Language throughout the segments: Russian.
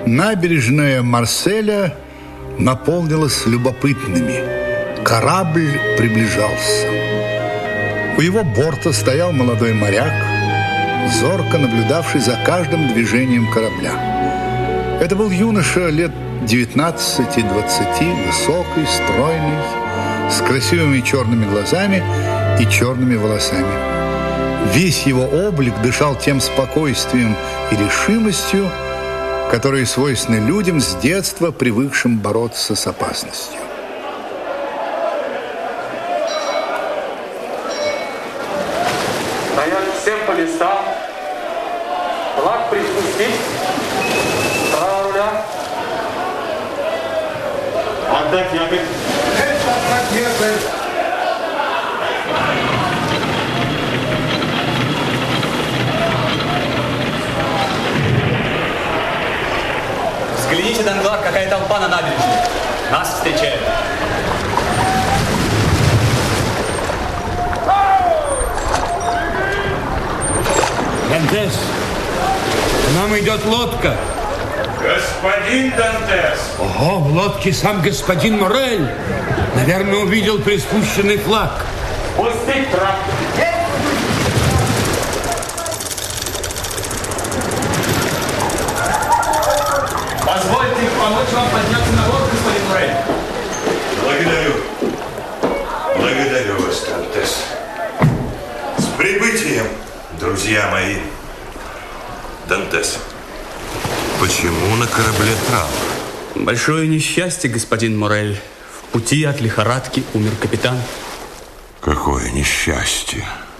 Набережная Марселя наполнилась любопытными. Корабль приближался. У его борта стоял молодой моряк, зорко наблюдавший за каждым движением корабля. Это был юноша лет 19-20, высокий, стройный, с красивыми черными глазами и черными волосами. Весь его облик дышал тем спокойствием и решимостью, которые свойственны людям с детства, привыкшим бороться с опасностью. Стоять всем по местам. Флаг приспустить. Справа руля. Отдать якорь. Взгляните, Данглар, какая толпа на набережной. Нас встречают. Дантес, к нам идет лодка. Господин Дантес. Ого, в лодке сам господин Морель. Наверное, увидел приспущенный флаг. Пустить трап. Позвольте помочь вам подняться на борт, господин Морель. Благодарю. Благодарю вас, Дантес. С прибытием, друзья мои. Дантес, почему на корабле траур? Большое несчастье, господин Морель. В пути от лихорадки умер капитан. Какое несчастье.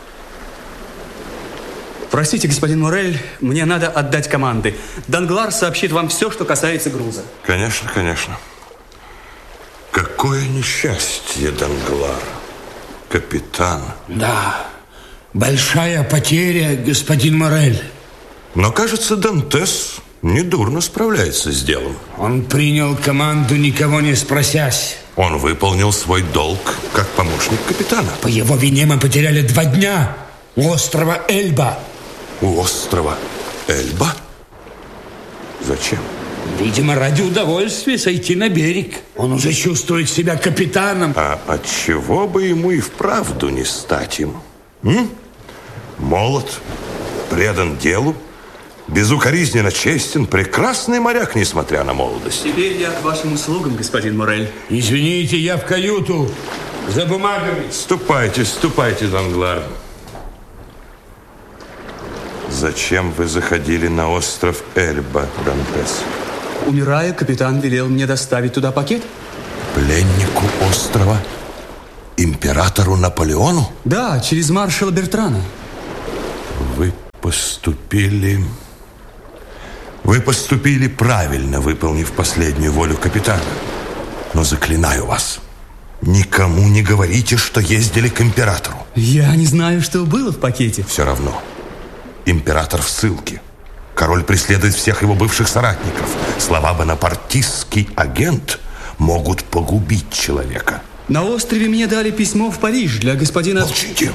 Простите, господин Морель, мне надо отдать команды. Данглар сообщит вам все, что касается груза. Конечно, конечно. Какое несчастье, Данглар. Капитан. Да, большая потеря, господин Морель. Но, кажется, Дантес недурно справляется с делом. Он принял команду, никого не спросясь. Он выполнил свой долг как помощник капитана. По его вине мы потеряли 2 дня у острова Эльба. У острова Эльба? Зачем? Видимо, ради удовольствия сойти на берег. Он уже чувствует себя капитаном. А отчего бы ему и вправду не стать им? Молод, предан делу, безукоризненно честен, прекрасный моряк, несмотря на молодость. Теперь я к вашим услугам, господин Морель. Извините, я в каюту за бумагами. Ступайте, ступайте, Данглар. Зачем вы заходили на остров Эльба, Дантес? Умирая, капитан велел мне доставить туда пакет. Пленнику острова? Императору Наполеону? Да, через маршала Бертрана. Вы поступили правильно, выполнив последнюю волю капитана. Но заклинаю вас, никому не говорите, что ездили к императору. Я не знаю, что было в пакете. Все равно. Император в ссылке. Король преследует всех его бывших соратников. Слова бонапартистский агент могут погубить человека. На острове мне дали письмо в Париж для господина... Молчите.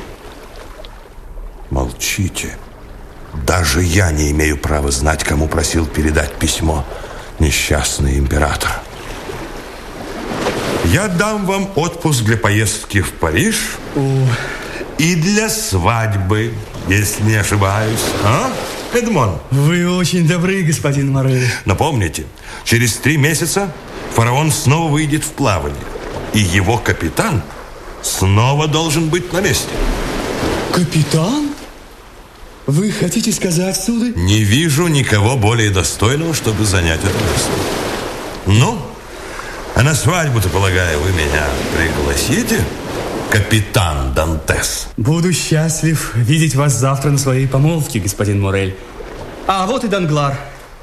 Молчите. Даже я не имею права знать, кому просил передать письмо несчастный император. Я дам вам отпуск для поездки в Париж и для свадьбы, если не ошибаюсь. А, Эдмон? Вы очень добры, господин Морель. Но помните, через 3 месяца фараон снова выйдет в плавание, и его капитан снова должен быть на месте. Капитан? Вы хотите сказать, сударь? Не вижу никого более достойного, чтобы занять это место. Ну, а на свадьбу-то, полагаю, вы меня пригласите, капитан Дантес? Буду счастлив видеть вас завтра на своей помолвке, господин Морель. А вот и Данглар.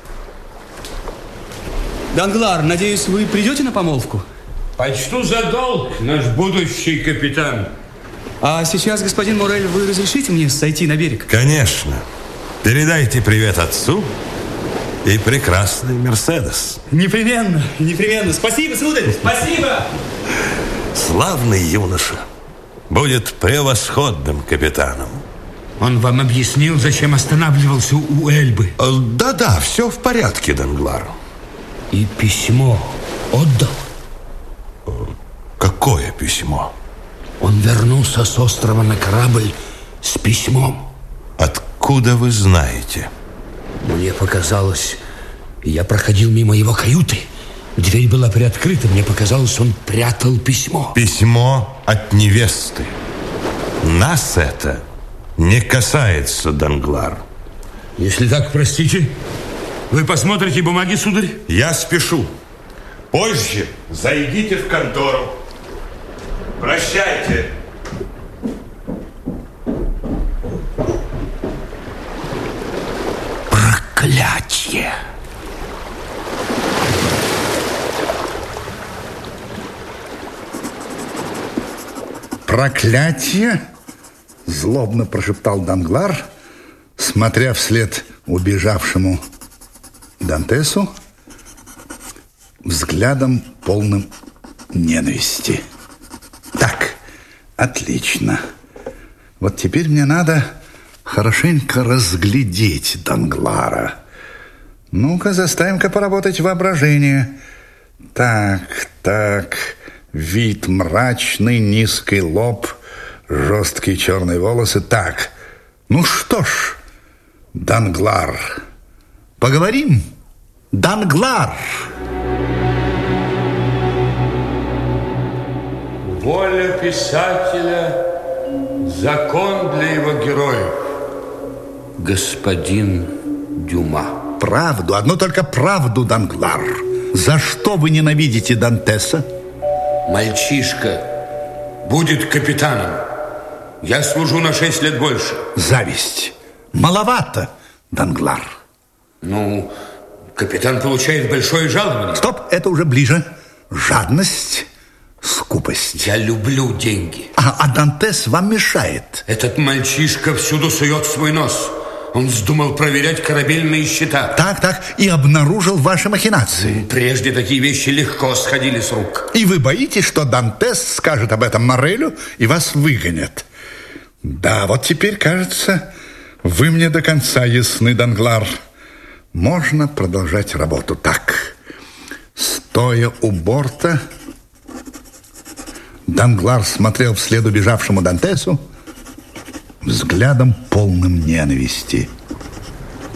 Данглар, надеюсь, вы придете на помолвку? Почту за долг, наш будущий капитан. А сейчас, господин Морель, вы разрешите мне сойти на берег? Конечно. Передайте привет отцу и прекрасный Мерседес. Непременно, непременно. Спасибо, сударь, спасибо. Славный юноша. Будет превосходным капитаном. Он вам объяснил, зачем останавливался у Эльбы? Да-да, все в порядке, Данглар. И письмо отдал. Какое письмо? Он вернулся с острова на корабль с письмом. Откуда вы знаете? Мне показалось, я проходил мимо его каюты. Дверь была приоткрыта. Мне показалось, он прятал письмо. Письмо от невесты. Нас это не касается, Данглар. Если так, простите, вы посмотрите бумаги, сударь? Я спешу. Позже зайдите в контору. Прощайте. Проклятье! Проклятие? Злобно прошептал Данглар, смотря вслед убежавшему Дантесу взглядом полным ненависти. Так, отлично. Вот теперь мне надо хорошенько разглядеть Данглара. Ну-ка, заставим-ка поработать воображение. Так, вид мрачный, низкий лоб, жесткие черные волосы. Так, ну что ж, Данглар, поговорим? Данглар! Воля писателя – закон для его героев. Господин Дюма. Правду, одну только правду, Данглар. За что вы ненавидите Дантеса? Мальчишка будет капитаном. Я служу на 6 лет больше. Зависть. Маловато, Данглар. Ну, капитан получает большое жалование. Стоп, это уже ближе. Жадность, скупость. Я люблю деньги. А Дантес вам мешает. Этот мальчишка всюду сует свой нос. Он вздумал проверять корабельные счета. Так, и обнаружил ваши махинации. Прежде такие вещи легко сходили с рук. И вы боитесь, что Дантес скажет об этом Моррелю и вас выгонят. Да, вот теперь, кажется, вы мне до конца ясны, Данглар. Можно продолжать работу. Так, стоя у борта, Данглар смотрел вслед убежавшему Дантесу взглядом полным ненависти.